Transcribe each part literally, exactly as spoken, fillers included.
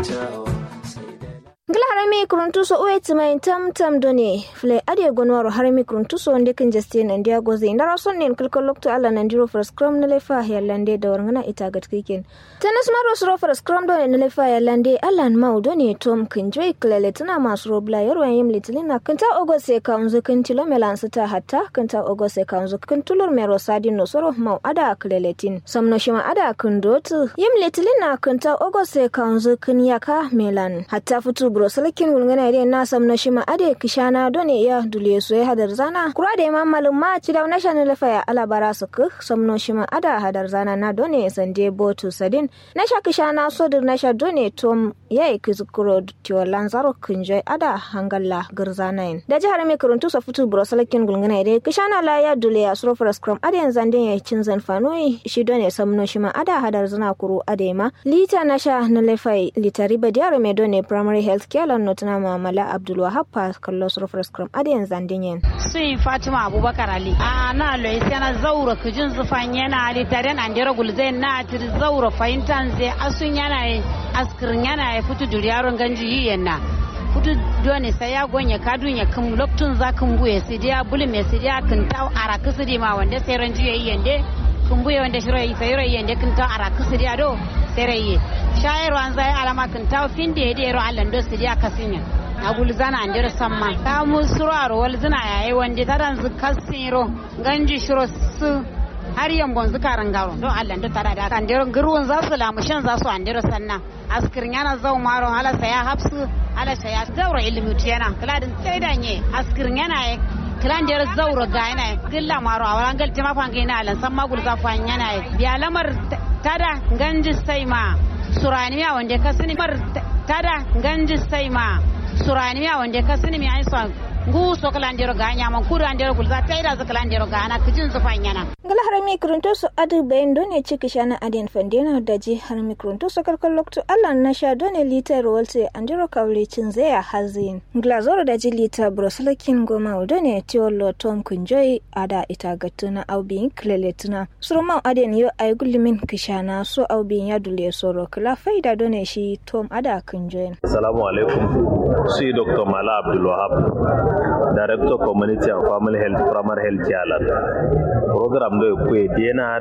Gila harami kuruntuso uwe timayin tam tam done fle ade gonwaro harami kuruntuso wande kan justin and dia goze indara sonnen kulkol lokto ala nandiro for scrum na lefa ya lande da warngana ita gat kiken tanas maro sro for scrum done na lefa ya lande alan mau done tom kinjoy klele tana masro bla yarwa yim litlina kanta ogose kaunzo kan tilo melan sita hatta kanta ogose kaunzo kan tulur mero sadin no soro mau ada kleletin samno shima ada kundotu yim litlina kanta ogose kaunzo kan yaka melan hatta futu brosalakin wulngana ide na samno shima ade kishana done ya dule so ya hadar zana kura da imam malum ma ci da national lefa ya alabara suku samno shima ada hadar zana na done sande botu sadin na sha kishana so dir na sha done tom yayi kizukuro tiyo lanzaro kunjoy ada hangalla garzanain da jihar mai kuruntu sa futu brosalakin wulngana ide kishana la ya dule ya srofar scrum ade zande ya cin zan fanoi shi done samno shima ada hadar zana kuru ade ma lita na sha na lefa litari badiyar me done primary health kelan notuna mamala Abdul Wahab kallo surfar scrum adiyan zandinyen sun Fatima Abubakar Ali a na loyi sana zaura kujin zufan yana ali taren andira gulzai na tir zaura fahimtan zai asun yana askirin yana fitu duriyaron ganji yiyenna fitu doni sai ya gonye kadun ya kum loktun zakin buye sidiya bulme sidiya kinta arakisidi ma wanda sai ranji yiyende kumbuye wanda shiro yi sayro yiyende kinta arakisidi do sai shayarwa an zai alama kinta fin da yedero allando sidiya kasinya agulzana andira samma ta musuraro walzina yayi wanda taran zukasiro ganji shiro su har yambon zukaran garo don allando tada da andira gurun za su lamushan za su andira sanna askirin yana zau maro hala saya hafsu hala saya zaura ilimi tiyana kladin sai danye askirin yana kilan da zaura ga yana gilla maro a wangal tima fangina alan samma gulza fan yana biya lamar tada ganji sai ma suraniya wanda ka sani mar tada ganji sai ma suraniya wanda ka sani mi aisa ngu so kalandero ganya man kuru andero gulza taida za kalandero gana kijin zufan yana gala harami kurunto so adu bayin done ciki shana adin fandena da ji harami kurunto so karkar lokto Allah na sha done liter walte andero kawle cin zaya hazin glazoro da ji liter brosalakin goma done tiolo tom kunjoy ada ita gatuna aubin kleletuna surma adin yo ay gullimin kishana so aubin ya dule soro kala faida done shi tom ada kunjoy assalamu alaikum si Doctor Mala Abdul Wahab, Director Community and Family Health Primary Health Yalan. Program do kwe dienar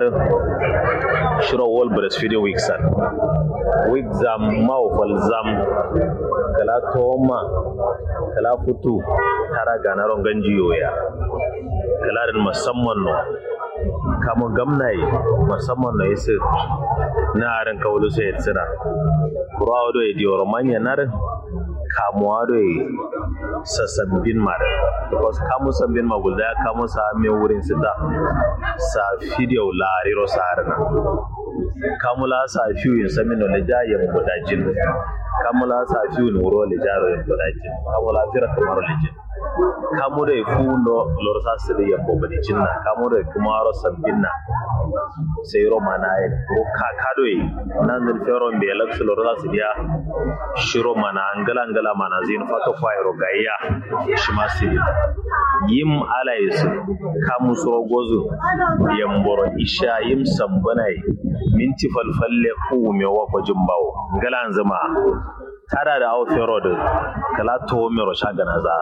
shiro World Breastfeeding Week san. Week zam mau fal zam kala toma kala futu tara ganaron ganji yoya. Kala din musamman no kama gamnai musamman no yasa na aran kawulu sai tsina. Kurawa do idiyo romanya nar kamuwa da sasabbin mara because kamu sabbin magulda ya kamu sa me wurin sita sa video lariro sarana kamu la sa fiu yin samino le jaye mu budajin kamu la sa fiu ni wuro le jaro yin budajin kamu la fira kamar le jin kamu da fu no lor sa sidi ya bo budajin na kamu da kuma ro sabbin na sai ro mana ai ro ka kado yi nan del fero be lak lor sa sidi ya shiro mana angala angala mana zin fato fairo gayya shima sidi yim alais kamu soro gozu yamboro isha yim sambanai minti falfalle ku me wa ko jimbawo ngala anzama tada da aw fero de kala to me ro shagana za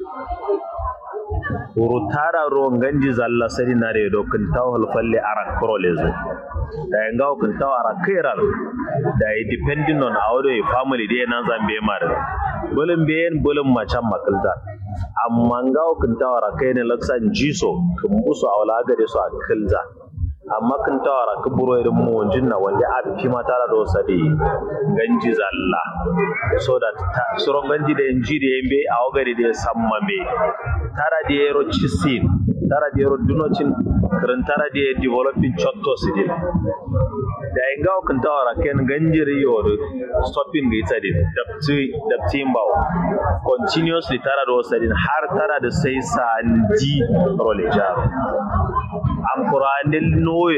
uru tara ro nganji zalla sadi nare do kan taw falfalle arak krolezo da ngaw kan taw arak kiral da depending on our family dey nan zambe mar bolum ben bolum macam makalda amma ngaw kan taw arak ne laksan jiso kumbuso awla gade so akalza amma kan tawara kuburo irin mu wanjin na wanda a fi mata da dosa da ganji zalla so da suron ganji da inji da yambe a wagari da samma me tara da yero chisin tara da yero dunocin karan tara da developing chotto sidil da inga kan tawara ken ganji riyo stopping ga ita din dabti dabti bawo continuously tara da dosa din har tara da sai sanji roleja am qur'anil no